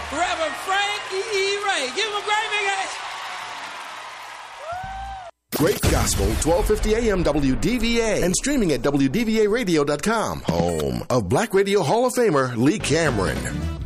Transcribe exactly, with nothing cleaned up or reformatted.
Reverend Frank E. Ray. Give him a great big hand. Great Gospel, twelve fifty A M W D V A, and streaming at W D V A radio dot com. Home of Black Radio Hall of Famer Lee Cameron.